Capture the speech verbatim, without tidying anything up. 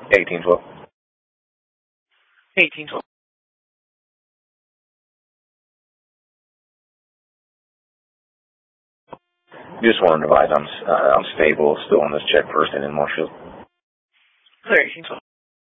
eighteen twelve. eighteen twelve. Just want to advise I'm, uh, I'm stable, still on this check first and in Marshfield. Clear, eighteen twelve.